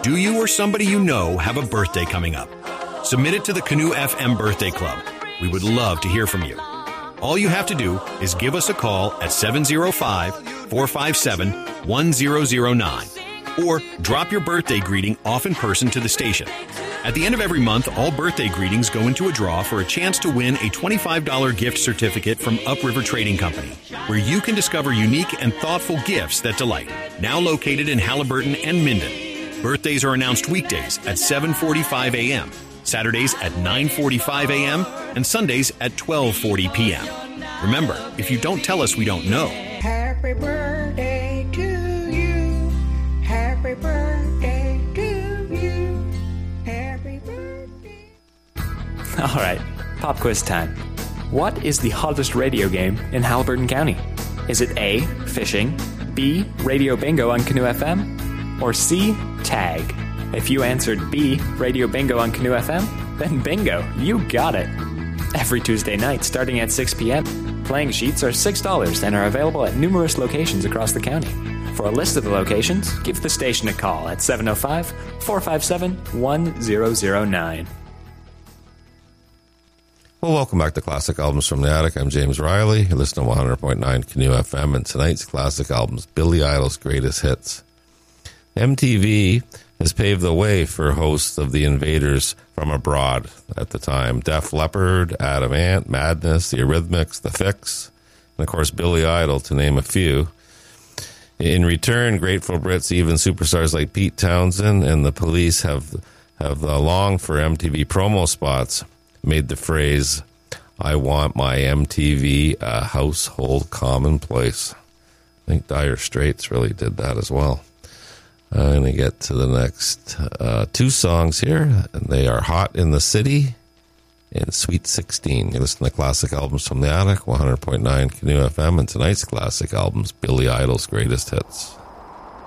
Do you or somebody you know have a birthday coming up? Submit it to the Canoe FM Birthday Club. We would love to hear from you. All you have to do is give us a call at 705-457-1009 or drop your birthday greeting off in person to the station. At the end of every month, all birthday greetings go into a draw for a chance to win a $25 gift certificate from Upriver Trading Company, where you can discover unique and thoughtful gifts that delight. Now located in Halliburton and Minden. Birthdays are announced weekdays at 7:45 a.m., Saturdays at 9:45 a.m., and Sundays at 12:40 p.m. Remember, if you don't tell us, we don't know. Happy birthday to you. Happy birthday to you. Happy birthday. All right, pop quiz time. What is the hottest radio game in Halliburton County? Is it A, fishing, B, radio bingo on Canoe FM, or C, tag? If you answered B, radio bingo on Canoe FM, then bingo, you got it. Every Tuesday night starting at 6 p.m., playing sheets are $6 and are available at numerous locations across the county. For a list of the locations, give the station a call at 705-457-1009. Well, welcome back to Classic Albums from the Attic. I'm James Riley. You're listening to 100.9 Canoe FM, and tonight's Classic Albums, Billy Idol's Greatest Hits. MTV has paved the way for hosts of the Invaders from abroad at the time. Def Leppard, Adam Ant, Madness, The Eurythmics, The Fix, and of course Billy Idol, to name a few. In return, Grateful Brits, even superstars like Pete Townsend and the Police have longed for MTV promo spots, made the phrase, "I want my MTV a household commonplace." I think Dire Straits really did that as well. I'm going to get to the next two songs here, and they are Hot in the City and Sweet 16. You listen to Classic Albums from the Attic, 100.9 Canoe FM, and tonight's Classic Albums, Billy Idol's Greatest Hits.